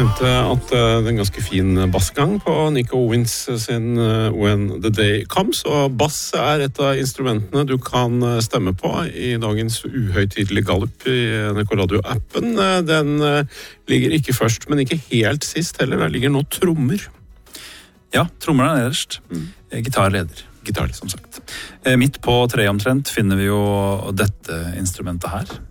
nevnte at det er en ganske fin bassgang på Nico Owens sin When the Day Comes, og bass er et av instrumentene du kan stemme på i dagens uhøytidelige gallup i NRK Radio-appen. Den ligger ikke først, men ikke helt sist heller. Der ligger nå trommer. Ja, trommeren er nederst. Gitarleder. Gitar, som sagt. Midt på treet omtrent finner vi jo dette instrumentet her.